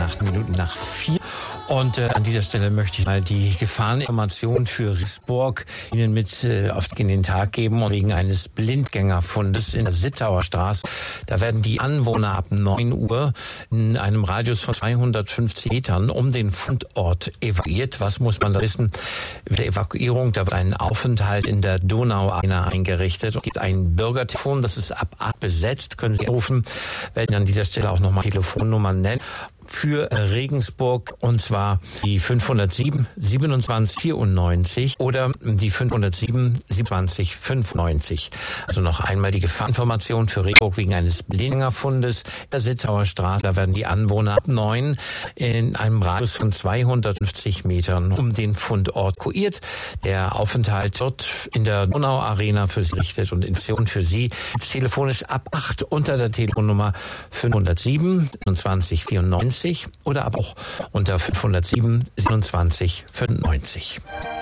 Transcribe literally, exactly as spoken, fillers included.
acht Minuten nach vier. Und äh, an dieser Stelle möchte ich mal die Gefahreninformation für Regensburg Ihnen mit äh, auf in den Tag geben. Und wegen eines Blindgängerfundes in der Sittauer Straße, da werden die Anwohner ab neun Uhr in einem Radius von zweihundertfünfzig Metern um den Fundort evakuiert. Was muss man da wissen? Mit der Evakuierung, da wird ein Aufenthalt in der Donauarena eingerichtet. Es gibt ein Bürgertelefon, das ist ab acht besetzt. Können Sie rufen, werden an dieser Stelle auch nochmal Telefonnummern nennen. Für Regensburg, und zwar die fünfhundertsieben siebenundzwanzig vierundneunzig oder die fünfhundertsieben siebenundzwanzig fünfundneunzig. Also noch einmal die Gefahreninformation für Regensburg wegen eines Blindgängerfundes in der Sittauer Straße. Da werden die Anwohner ab neun in einem Radius von zweihundertfünfzig Metern um den Fundort evakuiert. Der Aufenthalt wird in der Donauarena für Sie gerichtet und Informationen für Sie telefonisch ab acht unter der Telefonnummer fünfhundertsieben siebenundzwanzig vierundneunzig oder aber auch unter fünfhundertsieben siebenundzwanzig fünfundneunzig.